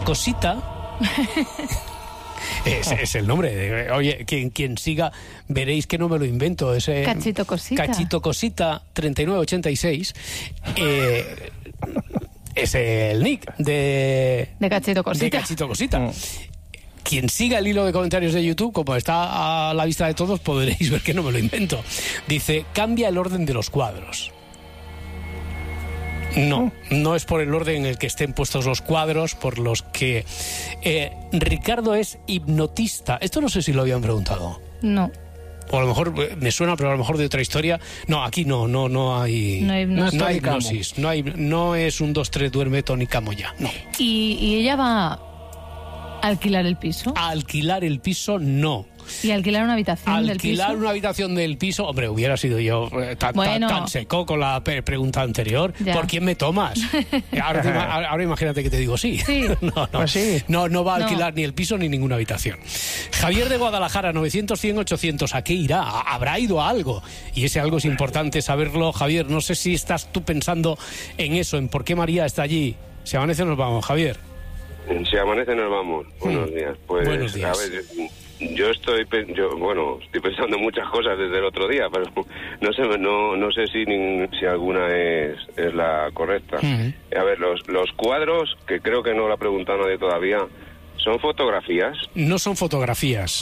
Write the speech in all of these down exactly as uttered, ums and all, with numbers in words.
Cosita. Es, es el nombre. De, oye, quien, quien siga, veréis que no me lo invento. Ese Cachito Cosita. Cachito Cosita treinta y nueve ochenta y seis. Eh, es el nick de... De Cachito Cosita. De Cachito Cosita. Mm. Quien siga el hilo de comentarios de YouTube, como está a la vista de todos, podréis ver que no me lo invento. Dice, cambia el orden de los cuadros. No, no es por el orden en el que estén puestos los cuadros, por los que... Eh, Ricardo es hipnotista. Esto no sé si lo habían preguntado. No. O a lo mejor me suena, pero a lo mejor de otra historia. No, aquí no, no, no hay... No hay hipnosis. No hay hipnosis. No, hay, no es un dos tres duerme, Tony Camo ya. No. ¿Y, y ella va a alquilar el piso? A alquilar el piso, no. ¿Y alquilar una habitación alquilar del piso? Alquilar una habitación del piso, hombre, hubiera sido yo eh, tan, bueno. tan, tan seco con la pre pregunta anterior. Ya. ¿Por quién me tomas? ahora, te, ahora imagínate que te digo sí. Sí. no, no, pues sí. no, no va a alquilar no. ni el piso ni ninguna habitación. Javier de Guadalajara, novecientos, cien, ochocientos. ¿A qué irá? ¿Habrá ido a algo? Y ese algo es importante saberlo. Javier, no sé si estás tú pensando en eso, en por qué María está allí. Si amanece nos vamos, Javier. Si amanece nos vamos. Buenos días. Pues, Buenos días. A ver, yo estoy, yo, bueno, estoy pensando en muchas cosas desde el otro día, pero no sé, no, no sé si, si alguna es, es la correcta. Uh-huh. A ver, los, los cuadros, que creo que no lo ha preguntado nadie todavía, ¿son fotografías? No son fotografías.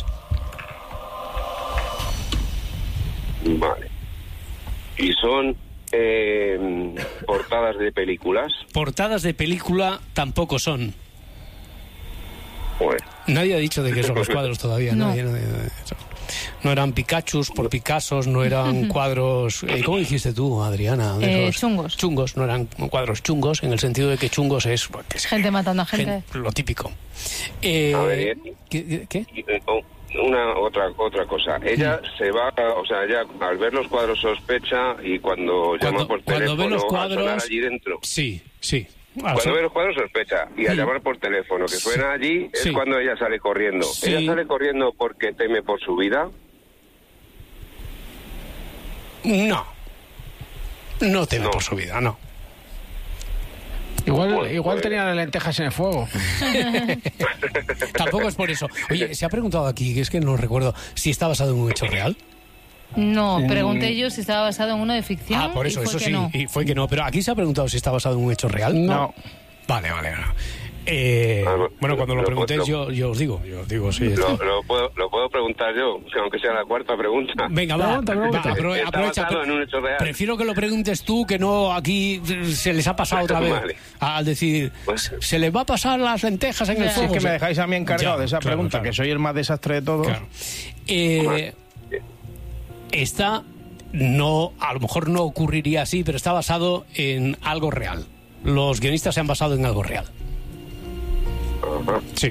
Vale. ¿Y son eh, portadas de películas? Portadas de película tampoco son. Bueno. Nadie ha dicho de qué son los cuadros todavía. No, nadie, nadie, nadie. No eran Pikachus por Picassos, no eran cuadros... Eh, ¿Cómo dijiste tú, Adriana? Eh, chungos. Chungos, no eran cuadros chungos, en el sentido de que chungos es... Pues, que gente matando a gente. gente. Lo típico. Eh, a ver, ¿qué, ¿Qué? Una otra otra cosa. Ella sí. se va, o sea, ella al ver los cuadros sospecha y cuando, cuando llama por teléfono cuando ve los cuadros, a sonar allí dentro. Sí, sí. Cuando so... ve los cuadros sospecha y al mm. llamar por teléfono que suena allí es sí. cuando ella sale corriendo. Sí. ¿Ella sale corriendo porque teme por su vida? No. No teme no. por su vida, no. Igual, pues, igual pues... tenía las lentejas en el fuego. Tampoco es por eso. Oye, se ha preguntado aquí, que es que no recuerdo, si está basado en un hecho real. No, pregunté yo si estaba basado en uno de ficción. Ah, por eso, y fue eso que sí, no. y fue que no. Pero aquí se ha preguntado si está basado en un hecho real. No. Vale, vale. No. Eh, ah, bueno, cuando lo, lo preguntéis yo, yo os digo, yo os digo, sí. Lo, lo, puedo, lo puedo preguntar yo, aunque sea la cuarta pregunta. Venga, va, pregunta, pregunta. Va, apro aprovecha. En un hecho real. Prefiero que lo preguntes tú, que no aquí se les ha pasado otra vez. Vale. Al decir, pues, se les va a pasar las lentejas en ya. el fuego. Sí, es que me dejáis a mí encargado ya, de esa claro, pregunta, claro. que soy el más desastre de todos. Claro. Eh, esta, no, a lo mejor no ocurriría así, pero está basado en algo real. Los guionistas se han basado en algo real. Ajá. Sí.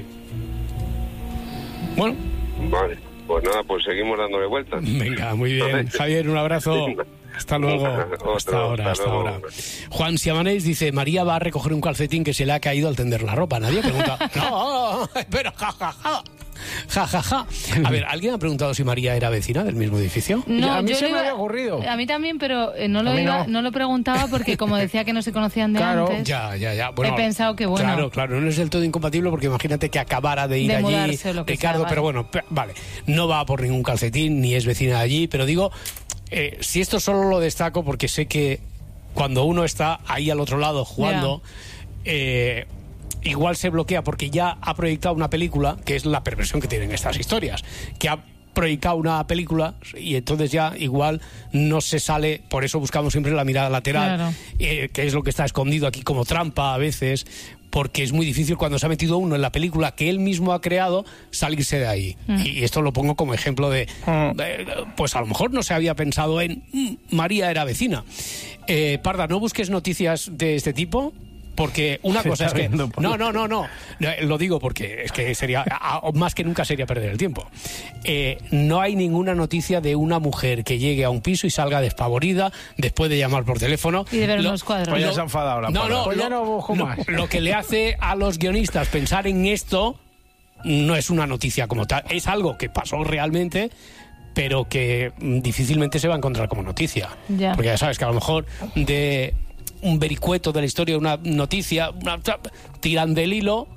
Bueno. Vale, pues nada, pues seguimos dándole vueltas. Venga, muy bien. Javier, un abrazo. Hasta luego. Otro, hasta ahora, hasta, hasta ahora. Juan Siamanés dice, María va a recoger un calcetín que se le ha caído al tender la ropa. Nadie pregunta. No, pero jajaja. Ja, ja, ja, ja. A ver, ¿alguien ha preguntado si María era vecina del mismo edificio? No, a mí yo se me iba, había ocurrido. A mí también, pero no lo, iba, no. no lo preguntaba porque como decía que no se conocían de claro. antes. Ya, ya, ya. Bueno, he pensado que bueno. Claro, claro, no es del todo incompatible porque imagínate que acabara de ir de allí, mudarse, lo que Ricardo, sea, pero vale. bueno, vale, no va por ningún calcetín ni es vecina de allí, pero digo, eh, si esto solo lo destaco porque sé que cuando uno está ahí al otro lado jugando, eh, igual se bloquea porque ya ha proyectado una película, que es la perversión que tienen estas historias, que ha proyectado una película y entonces ya igual no se sale, por eso buscamos siempre la mirada lateral, claro. eh, que es lo que está escondido aquí como trampa a veces, porque es muy difícil cuando se ha metido uno en la película que él mismo ha creado salirse de ahí. Mm. Y esto lo pongo como ejemplo de, mm. de, pues a lo mejor no se había pensado en mm, María era vecina. Eh, Parda, no busques noticias de este tipo. Porque una se cosa es que... Por... No, no, no, no. Lo digo porque es que sería... Más que nunca sería perder el tiempo. Eh, no hay ninguna noticia de una mujer que llegue a un piso y salga despavorida después de llamar por teléfono. Y de ver unos cuadros. Pues ya se ha enfadado la No, no, pues lo, ya no busco más. Lo, lo que le hace a los guionistas pensar en esto no es una noticia como tal. Es algo que pasó realmente, pero que difícilmente se va a encontrar como noticia. Ya. Porque ya sabes que a lo mejor de... un vericueto de la historia, una noticia, una, tiran del hilo